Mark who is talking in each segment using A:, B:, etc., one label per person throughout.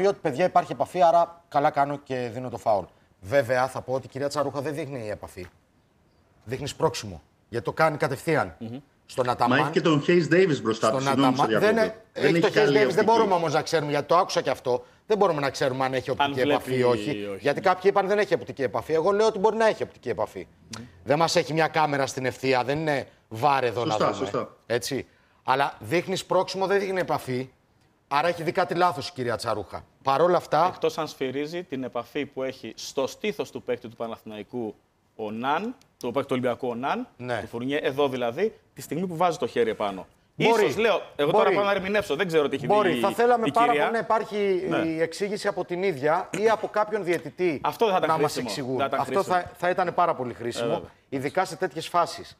A: πει ότι παιδιά υπάρχει επαφή, άρα καλά κάνω και δίνω το φάουλ. Βέβαια θα πω ότι η κυρία Τσαρούχα δεν δείχνει επαφή. Δείχνει σπρώξιμο. Γιατί το κάνει κατευθείαν. Στον Αταμάν.
B: Μα έχει και τον Hayes Davis μπροστά του.
A: Δεν έχει τον Hayes Davis, δεν μπορούμε όμως να ξέρουμε, γιατί το άκουσα και αυτό. Δεν μπορούμε να ξέρουμε αν έχει οπτική επαφή ή όχι. Γιατί κάποιοι είπαν δεν έχει οπτική επαφή. Εγώ λέω ότι μπορεί να έχει οπτική επαφή. Δεν μας έχει μια κάμερα στην ευθεία, δεν είναι βάρ εδώ να δούμε.
B: Σωστά.
A: Έτσι. Αλλά δείχνει σπρώξιμο, δεν δείχνει επαφή. Άρα έχει δει κάτι λάθος η κυρία Τσαρούχα. Παρ' όλα αυτά.
C: Εκτός αν σφυρίζει την επαφή που έχει στο στήθος του παίκτη του Παναθηναϊκού ο Ναν, του παίκτη του Ολυμπιακού ο Ναν, του Φουρνιέ, εδώ δηλαδή, τη στιγμή που βάζει το χέρι επάνω. Ίσως, λέω, εγώ τώρα πάω να ερμηνεύσω, δεν ξέρω τι έχει δει.
A: Θα θέλαμε
C: η
A: πάρα
C: κυρία.
A: πολύ να υπάρχει η εξήγηση από την ίδια ή από κάποιον διαιτητή
C: αυτό δεν θα
A: να
C: ήταν
A: μας
C: χρήσιμο.
A: εξηγούν. Αυτό θα ήταν πάρα πολύ χρήσιμο, ειδικά σε τέτοιες φάσεις.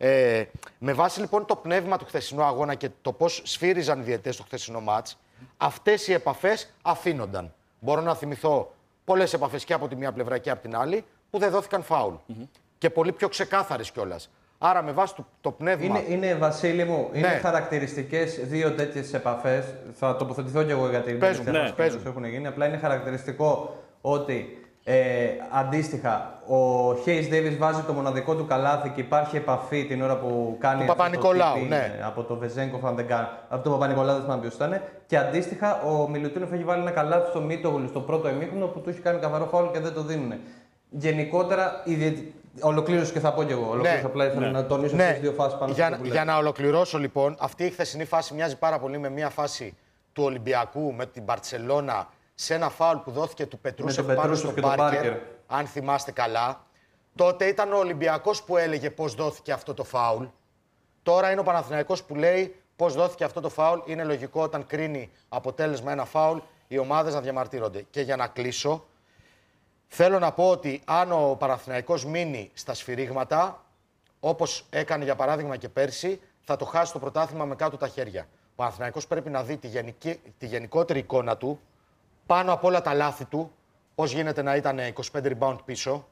A: Με βάση λοιπόν το πνεύμα του χθεσινού αγώνα και το πώς σφύριζαν οι διαιτητές στο χθεσινό μάτς, αυτές οι επαφές αφήνονταν. Μπορώ να θυμηθώ πολλές επαφές και από τη μία πλευρά και από την άλλη που δεν δόθηκαν φάουλ. Και πολύ πιο ξεκάθαρες κιόλας. Άρα, με βάση το πνεύμα.
D: Είναι Βασίλη μου, είναι χαρακτηριστικές δύο τέτοιες επαφές. Θα τοποθετηθώ κι εγώ για την
A: παίζουν.
D: που έχουν γίνει. Απλά είναι χαρακτηριστικό ότι αντίστοιχα ο Hayes Davis βάζει το μοναδικό του καλάθι και υπάρχει επαφή την ώρα που κάνει.
A: Του Παπα-Νικολάου,
D: από το Βεζέγκοφ, αν δεν κάνω. Από τον Παπα-Νικολάου, δεν θυμάμαι ποιος ήταν. Και αντίστοιχα ο Μιλουτίνοφ έχει βάλει ένα καλάθι στο Μίτογλου στο πρώτο ημίχρονο που του έχει κάνει καθαρό φάουλ και δεν το δίνουν. Γενικότερα, ολοκλήρωση και θα πω κι εγώ. Απλά ήθελα να τονίσω τις δύο φάσεις πάνω
A: για να ολοκληρώσω λοιπόν, αυτή η χθεσινή φάση μοιάζει πάρα πολύ με μια φάση του Ολυμπιακού με την Μπαρτσελώνα σε ένα φάουλ που δόθηκε του Πετρούσεφ πάνω στον Πάρκερ. Αν θυμάστε καλά. Τότε ήταν ο Ολυμπιακός που έλεγε πώς δόθηκε αυτό το φάουλ. Τώρα είναι ο Παναθηναϊκός που λέει πώς δόθηκε αυτό το φάουλ. Είναι λογικό όταν κρίνει αποτέλεσμα ένα φάουλ οι ομάδες να διαμαρτύρονται. Και για να κλείσω. Θέλω να πω ότι αν ο Παναθηναϊκός μείνει στα σφυρίγματα, όπως έκανε για παράδειγμα και πέρσι, θα το χάσει το πρωτάθλημα με κάτω τα χέρια. Ο Παναθηναϊκός πρέπει να δει τη γενικότερη εικόνα του, πάνω από όλα τα λάθη του, πώς γίνεται να ήταν 25 rebound πίσω,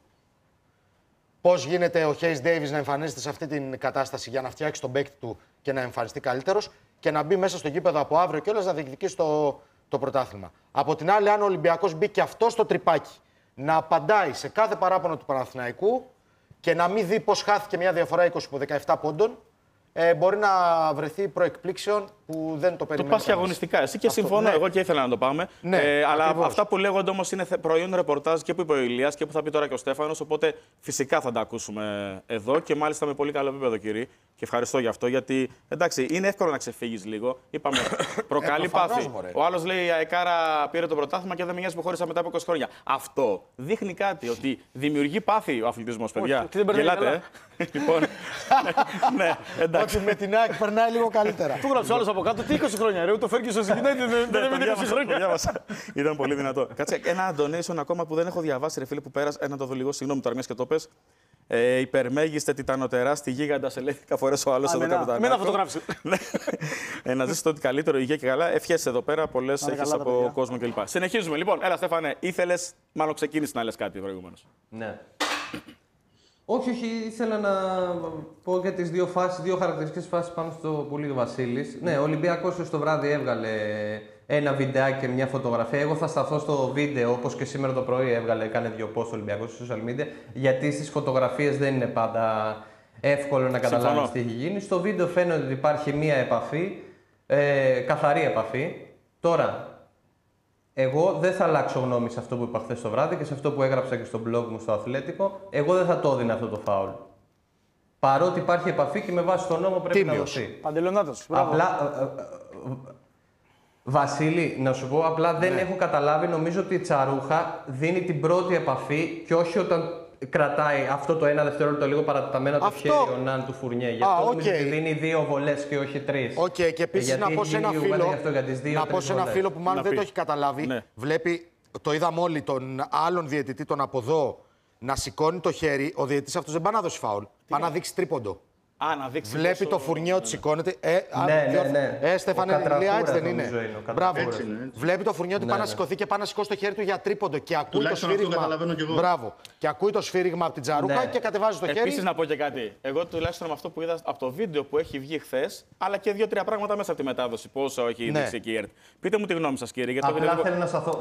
A: πώς γίνεται ο Hayes Davis να εμφανίζεται σε αυτή την κατάσταση για να φτιάξει τον παίκτη του και να εμφανιστεί καλύτερος και να μπει μέσα στο γήπεδο από αύριο κιόλας να διεκδικήσει το πρωτάθλημα. Από την άλλη, αν ο Ολυμπιακός μπει και αυτό στο τρυπάκι, να απαντάει σε κάθε παράπονο του Παναθηναϊκού και να μην δει πώς χάθηκε μια διαφορά 20 από 17 πόντων, μπορεί να βρεθεί προεκπλήξεων που δεν το περιμένει.
C: Το πας και αγωνιστικά. Εσύ και συμφωνώ, εγώ και ήθελα να το πάμε. Αλλά αυτά που λέγονται όμως είναι προϊόν ρεπορτάζ και που είπε ο Ηλίας και που θα πει τώρα και ο Στέφανος. Οπότε φυσικά θα τα ακούσουμε εδώ και μάλιστα με πολύ καλό επίπεδο, κύριε. Και ευχαριστώ γι' αυτό, γιατί εντάξει, είναι εύκολο να ξεφύγεις λίγο. Είπαμε, προκαλεί πάθη. Ο άλλος λέει: η Αεκάρα πήρε το πρωτάθλημα και δεν με νοιάζει που χώρισα μετά από 20 χρόνια. Αυτό δείχνει κάτι, ότι δημιουργεί πάθη ο αθλητισμός, παιδιά. Γελάτε, Λοιπόν. Ναι, εντάξει.
A: Ότι με την ΑΕΚ περνάει λίγο καλύτερα.
E: Του γράψω άλλο από κάτω. Τι 20 χρόνια, ρε. Το Ferguson στην United δεν έμεινε 20 χρόνια.
C: Ήταν πολύ δυνατό. Κάτσε, ένα donation ακόμα που δεν έχω διαβάσει, ρε φίλε, που πέρασε. Να το δω λίγο, συγγνώμη τώρα, μια και το πες. Υπερμέγιστε τιτανοτερά στη γίγαντα σε λέει 10 φορές ο άλλος εδώ κάτω.
E: Εμένα φωτογράφησε.
C: Να ζήσεις ότι καλύτερο, υγεία και καλά. Ευχές εδώ πέρα, πολλές έχεις από κόσμο κλπ. Συνεχίζουμε λοιπόν. Έλα, Στέφανε, ήθελες, μάλλον ξεκίνησες να λες κάτι προηγουμένως.
D: Ναι. Όχι, ήθελα να πω για τις δύο φάσεις, δύο χαρακτηριστικές φάσεις πάνω στο που λέει ο Βασίλης. Ναι, ο Ολυμπιακός το βράδυ έβγαλε ένα βιντεάκι και μια φωτογραφία. Εγώ θα σταθώ στο βίντεο, όπως και σήμερα το πρωί έκανε δύο post ο Ολυμπιακός στο social media, γιατί στις φωτογραφίες δεν είναι πάντα εύκολο να καταλάβεις τι έχει γίνει. Στο βίντεο φαίνεται ότι υπάρχει μια επαφή, καθαρή επαφή. Τώρα, εγώ δεν θα αλλάξω γνώμη σε αυτό που είπα χθες το βράδυ και σε αυτό που έγραψα και στο blog μου στο Αθλέτικο. Εγώ δεν θα το έδινα αυτό το φάουλ. Παρότι υπάρχει επαφή και με βάση τον νόμο πρέπει να δοθεί.
E: Παντελονάτος.
D: Απλά, Βασίλη, να σου πω, απλά δεν έχω καταλάβει. Νομίζω ότι η Τσαρούχα δίνει την πρώτη επαφή και όχι όταν κρατάει αυτό το ένα δευτερόλεπτο λίγο παρατεταμένα το χέρι ο Ναν του Φουρνιέ. Γι' αυτό νομίζω ότι δίνει δύο βολές και όχι τρεις.
A: Και επίσης να πω σε ένα φίλο που μάλλον δεν το έχει καταλάβει. Βλέπει, το είδαμε όλοι, τον άλλον διαιτητή, τον από εδώ, να σηκώνει το χέρι. Ο διαιτητής αυτός δεν πάει να δώσει φάουλ. Πάει να δείξει τρίποντο. Βλέπει το Φουρνιέ ότι σηκώνεται.
D: Ναι.
A: Στέφανε, έτσι δεν είναι. Μπράβο. Βλέπει το Φουρνιέ ότι πάει να σηκωθεί και πάει να σηκώσει το χέρι του για τρίποντο. Και ακούει το σφύριγμα. Μπράβο. Και ακούει το σφύριγμα από την Τσαρούχα και κατεβάζει το χέρι.
C: Επίσης να πω και κάτι. Εγώ τουλάχιστον με αυτό που είδα από το βίντεο που έχει βγει χθες, αλλά και 2-3 πράγματα μέσα από τη μετάδοση. Πόσο έχει δείξει εκεί η ΕΡΤ. Πείτε μου τη γνώμη σας, κύριε.
D: Απλά θέλω να σταθώ.